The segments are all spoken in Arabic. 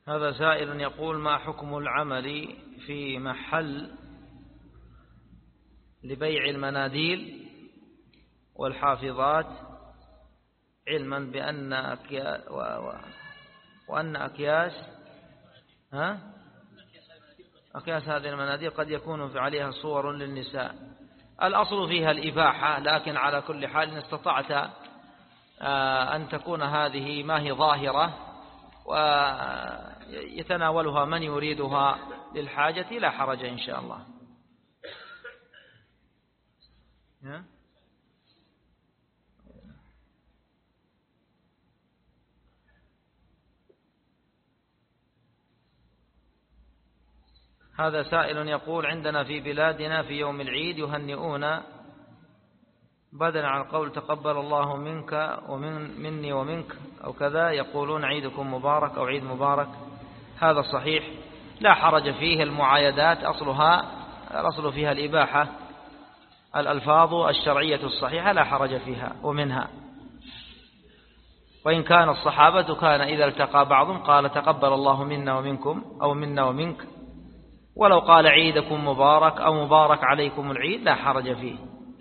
هذا سائل يقول: ما حكم العمل في محل لبيع المناديل والحافظات، علما بأن أكياس هذه المناديل قد يكون عليها صور للنساء؟ الأصل فيها الإباحة، لكن على كل حال إن استطعت أن تكون هذه ما هي ظاهرة ويتناولها من يريدها للحاجة لا حرج إن شاء الله. هذا سائل يقول: عندنا في بلادنا في يوم العيد يهنئون بدلا عن قول تقبل الله منك ومني ومنك أو كذا، يقولون عيدكم مبارك أو عيد مبارك. هذا صحيح لا حرج فيه. المعايدات الأصل فيها الإباحة، الألفاظ الشرعية الصحيحة لا حرج فيها ومنها. وإن كان الصحابة كان إذا التقى بعضهم قال تقبل الله منا ومنكم أو منا ومنك، ولو قال عيدكم مبارك أو مبارك عليكم العيد لا حرج فيه.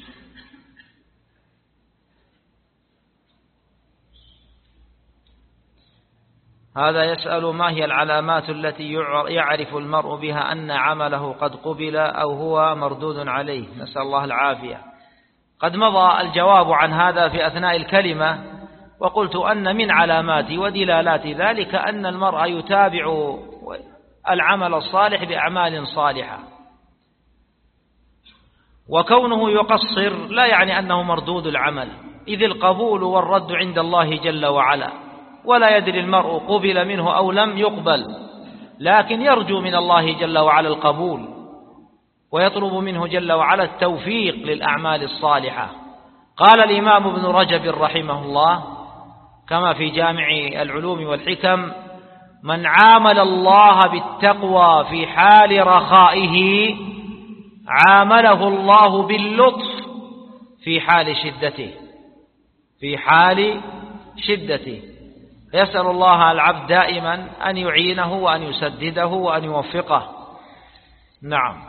هذا يسأل: ما هي العلامات التي يعرف المرء بها أن عمله قد قبل أو هو مردود عليه؟ نسأل الله العافية. قد مضى الجواب عن هذا في أثناء الكلمة، وقلت أن من علامات ودلالات ذلك أن المرء يتابع العمل الصالح بأعمال صالحة، وكونه يقصر لا يعني أنه مردود العمل، إذ القبول والرد عند الله جل وعلا، ولا يدري المرء قبل منه أو لم يقبل، لكن يرجو من الله جل وعلا القبول ويطلب منه جل وعلا التوفيق للأعمال الصالحة. قال الإمام ابن رجب رحمه الله كما في جامع العلوم والحكم: من عامل الله بالتقوى في حال رخائه عامله الله باللطف في حال شدته. يسأل الله العبد دائما أن يعينه وأن يسدده وأن يوفقه. نعم.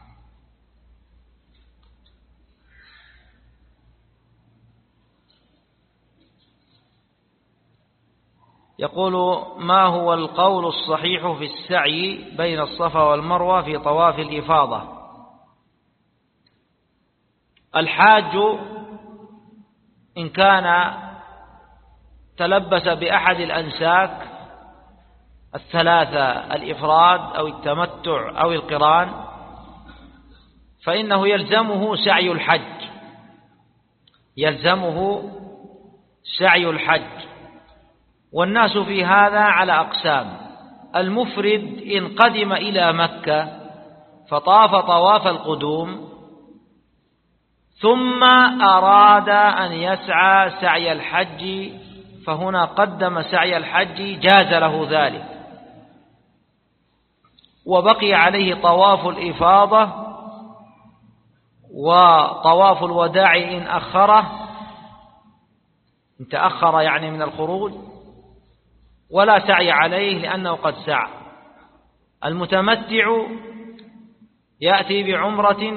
يقول: ما هو القول الصحيح في السعي بين الصفا والمروة في طواف الإفاضة؟ الحاج إن كان تلبس بأحد الأنساك الثلاثة، الإفراد أو التمتع أو القران، فإنه يلزمه سعي الحج. والناس في هذا على أقسام: المفرد إن قدم إلى مكة فطاف طواف القدوم ثم أراد أن يسعى سعي الحج، فهنا قدم سعي الحج جاز له ذلك، وبقي عليه طواف الإفاضة وطواف الوداع إن تأخر يعني من الخروج، ولا سعي عليه لأنه قد سعى. المتمتع يأتي بعمرة